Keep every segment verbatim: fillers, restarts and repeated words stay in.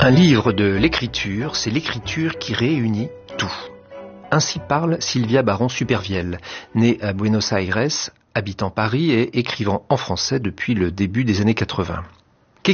Un livre de l'écriture, c'est l'écriture qui réunit tout. Ainsi parle Sylvia Baron-Supervielle, née à Buenos Aires, habitant Paris et écrivant en français depuis le début des années quatre-vingts. Qu'écrit-elle ?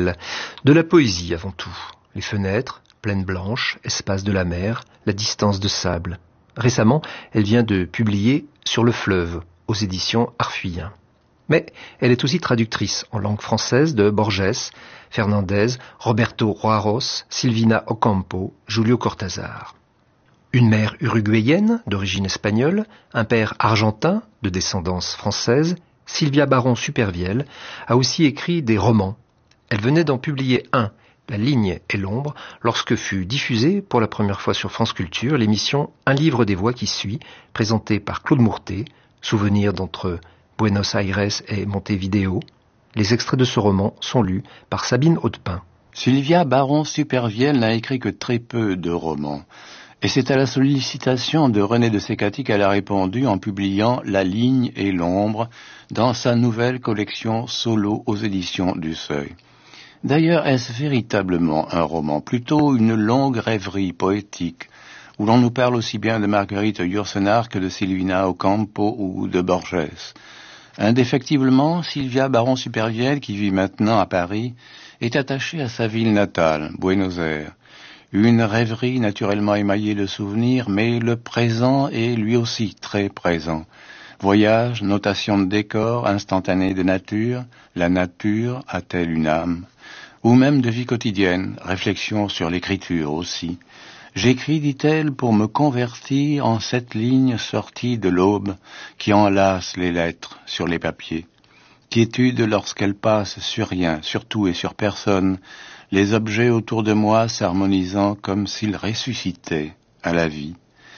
De la poésie avant tout. Les fenêtres, plaines blanches, espace de la mer, la distance de sable. Récemment, elle vient de publier Sur le fleuve, aux éditions Arfuyen. Mais elle est aussi traductrice en langue française de Borges, Fernandez, Roberto Juarros, Silvina Ocampo, Julio Cortázar. Une mère uruguayenne d'origine espagnole, un père argentin de descendance française, Sylvia Baron-Supervielle a aussi écrit des romans. Elle venait d'en publier un, La ligne et l'ombre, lorsque fut diffusée pour la première fois sur France Culture l'émission Un livre des voix qui suit, présentée par Claude Mourtet, souvenir d'entre Buenos Aires et Montevideo. Les extraits de ce roman sont lus par Sabine Hautepin. Sylvia Baron-Supervielle n'a écrit que très peu de romans. Et c'est à la sollicitation de René de Sécati qu'elle a répondu en publiant La ligne et l'ombre dans sa nouvelle collection solo aux éditions du Seuil. D'ailleurs, est-ce véritablement un roman, plutôt une longue rêverie poétique, où l'on nous parle aussi bien de Marguerite Yourcenar que de Silvina Ocampo ou de Borges. Indéfectiblement, Sylvia Baron-Supervielle, qui vit maintenant à Paris, est attachée à sa ville natale, Buenos Aires. Une rêverie naturellement émaillée de souvenirs, mais le présent est lui aussi très présent. Voyage, notation de décor, instantané de nature, la nature a-t-elle une âme ? Ou même de vie quotidienne, réflexion sur l'écriture aussi. J'écris, dit-elle, pour me convertir en cette ligne sortie de l'aube qui enlace les lettres sur les papiers. Quiétude lorsqu'elle passe sur rien, sur tout et sur personne, les objets autour de moi s'harmonisant comme s'ils ressuscitaient à la vie.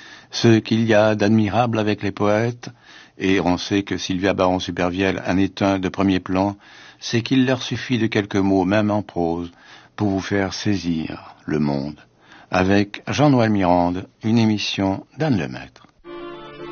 Ce qu'il y a d'admirable avec les poètes, et on sait que Sylvia Baron-Supervielle en est un de premier plan, c'est qu'il leur suffit de quelques mots, même en prose, pour vous faire saisir le monde. Avec Jean-Noël Mirande, une émission d'Anne Lemaître.